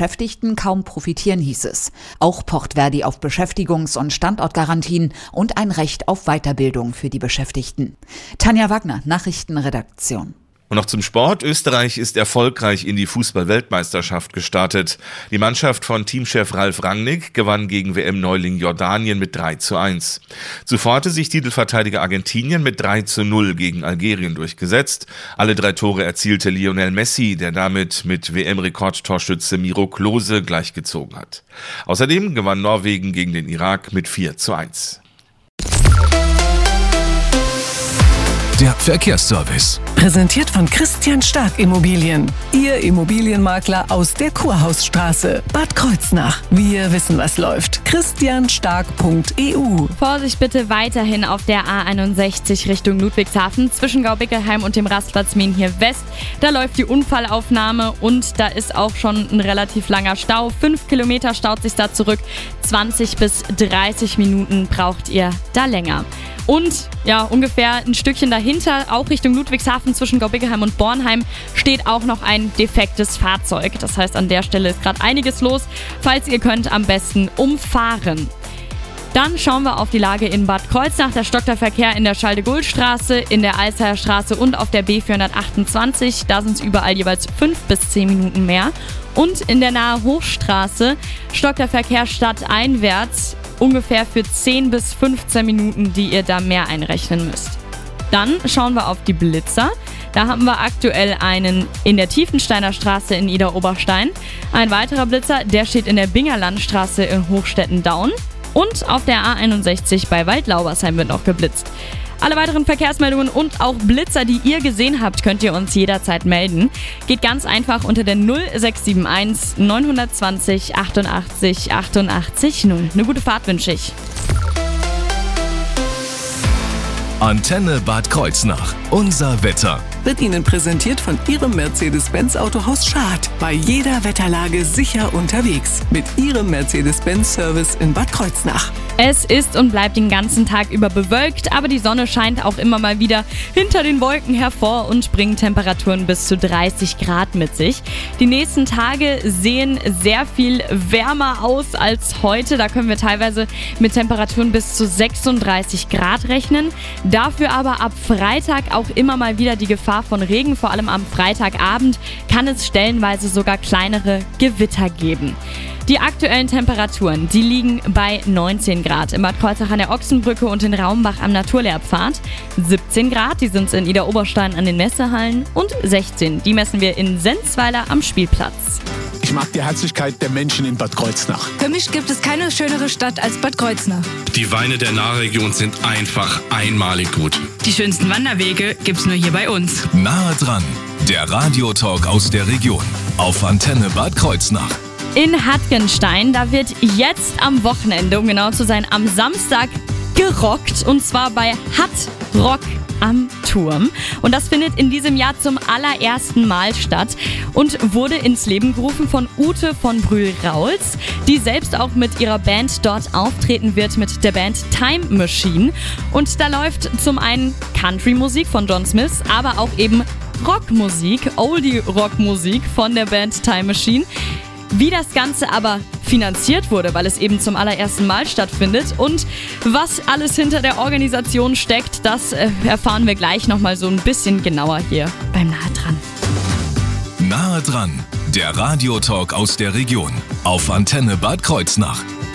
Beschäftigten kaum profitieren, hieß es. Auch pocht Verdi auf Beschäftigungs- und Standortgarantien und ein Recht auf Weiterbildung für die Beschäftigten. Tanja Wagner, Nachrichtenredaktion. Und noch zum Sport. Österreich ist erfolgreich in die Fußball-Weltmeisterschaft gestartet. Die Mannschaft von Teamchef Ralf Rangnick gewann gegen WM-Neuling Jordanien mit 3:1. Zuvor hatte sich Titelverteidiger Argentinien mit 3:0 gegen Algerien durchgesetzt. Alle 3 Tore erzielte Lionel Messi, der damit mit WM-Rekordtorschütze Miro Klose gleichgezogen hat. Außerdem gewann Norwegen gegen den Irak mit 4:1. Der Verkehrsservice. Präsentiert von Christian Stark Immobilien. Ihr Immobilienmakler aus der Kurhausstraße, Bad Kreuznach. Wir wissen, was läuft. christianstark.eu. Vorsicht bitte weiterhin auf der A61 Richtung Ludwigshafen zwischen Gaubickelheim und dem Rastplatz Menhir West. Da läuft die Unfallaufnahme und da ist auch schon ein relativ langer Stau. 5 Kilometer staut sich da zurück. 20 bis 30 Minuten braucht ihr da länger. Und ja, ungefähr ein Stückchen dahinter, auch Richtung Ludwigshafen zwischen Gaubickelheim und Bornheim, steht auch noch ein defektes Fahrzeug. Das heißt, an der Stelle ist gerade einiges los. Falls ihr könnt, am besten umfahren. Dann schauen wir auf die Lage in Bad Kreuznach. Da stockt der Verkehr in der Schalde-Guld-Straße, in der Alzheimer Straße und auf der B428. Da sind es überall jeweils 5 bis 10 Minuten mehr. Und in der Nahe Hochstraße stockt der Verkehr stadteinwärts ungefähr für 10 bis 15 Minuten, die ihr da mehr einrechnen müsst. Dann schauen wir auf die Blitzer. Da haben wir aktuell einen in der Tiefensteiner Straße in Idar-Oberstein. Ein weiterer Blitzer, der steht in der Bingerlandstraße in Hochstetten-Daun. Und auf der A61 bei Waldlaubersheim wird noch geblitzt. Alle weiteren Verkehrsmeldungen und auch Blitzer, die ihr gesehen habt, könnt ihr uns jederzeit melden. Geht ganz einfach unter der 0671 920 88 88 0. Eine gute Fahrt wünsche ich. Antenne Bad Kreuznach. Unser Wetter. Wird Ihnen präsentiert von Ihrem Mercedes-Benz Autohaus Schad. Bei jeder Wetterlage sicher unterwegs. Mit Ihrem Mercedes-Benz-Service in Bad Kreuznach. Es ist und bleibt den ganzen Tag über bewölkt, aber die Sonne scheint auch immer mal wieder hinter den Wolken hervor und bringt Temperaturen bis zu 30 Grad mit sich. Die nächsten Tage sehen sehr viel wärmer aus als heute. Da können wir teilweise mit Temperaturen bis zu 36 Grad rechnen. Dafür aber ab Freitag auch immer mal wieder die Gefahr von Regen. Vor allem am Freitagabend kann es stellenweise sogar kleinere Gewitter geben. Die aktuellen Temperaturen, die liegen bei 19 Grad in Bad Kreuznach an der Ochsenbrücke und in Raumbach am Naturlehrpfad. 17 Grad, die sind es in Idar-Oberstein an den Messehallen. Und 16, die messen wir in Senzweiler am Spielplatz. Ich mag die Herzlichkeit der Menschen in Bad Kreuznach. Für mich gibt es keine schönere Stadt als Bad Kreuznach. Die Weine der Nahregion sind einfach einmalig gut. Die schönsten Wanderwege gibt's nur hier bei uns. Nahe dran. Der Radiotalk aus der Region. Auf Antenne Bad Kreuznach. In Hattgenstein, da wird jetzt am Wochenende, um genau zu sein, am Samstag gerockt. Und zwar bei Hatt Rock am Turm. Und das findet in diesem Jahr zum allerersten Mal statt und wurde ins Leben gerufen von Ute von Brühl-Rauls, die selbst auch mit ihrer Band dort auftreten wird, mit der Band Time Machine. Und da läuft zum einen Country-Musik von John Smith, aber auch eben Rockmusik, Oldie-Rockmusik von der Band Time Machine. Wie das Ganze aber finanziert wurde, weil es eben zum allerersten Mal stattfindet und was alles hinter der Organisation steckt, das erfahren wir gleich nochmal so ein bisschen genauer hier beim Nahe dran. Nahe dran, der Radiotalk aus der Region auf Antenne Bad Kreuznach.